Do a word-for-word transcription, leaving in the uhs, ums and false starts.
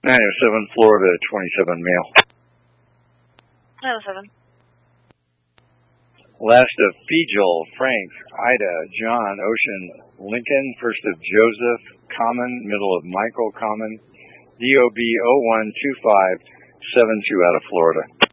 nine oh seven, Florida, twenty-seven, male. nine oh seven. Last of Fejel, Frank, Ida, John, Ocean, Lincoln. First of Joseph, Common. Middle of Michael, Common. D O B zero one two five seven two out of Florida.